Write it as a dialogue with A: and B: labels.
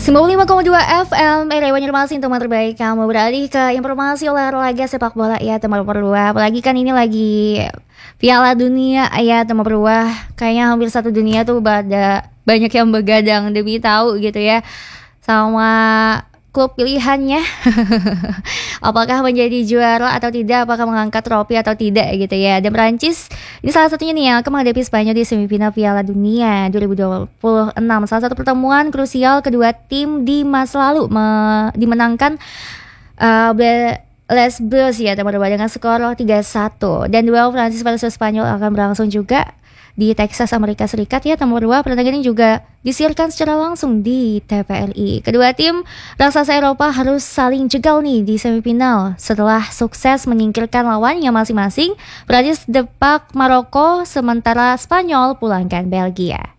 A: 95,2 FM Rewan Informasi teman terbaik. Kamu beralih ke informasi olahraga sepak bola ya teman berdua. Apalagi kan ini lagi Piala Dunia ya teman berdua. Kayaknya hampir satu dunia tuh banyak yang begadang demi tahu gitu ya sama klub pilihannya. Apakah menjadi juara atau tidak, apakah mengangkat trofi atau tidak gitu ya. Dan Prancis ini salah satunya nih yang akan menghadapi Spanyol di semifinal Piala Dunia 2026. Salah satu pertemuan krusial kedua tim di masa lalu dimenangkan Les Bleus ya teman-teman dengan skor 3-1. Dan duel Prancis versus Spanyol akan berlangsung juga di Texas, Amerika Serikat ya teman-teman. Pertandingan ini juga disiarkan secara langsung di TVRI. Kedua tim raksasa Eropa harus saling jegal nih di semifinal setelah sukses menyingkirkan lawannya masing-masing. Prancis depak Maroko, sementara Spanyol pulangkan Belgia.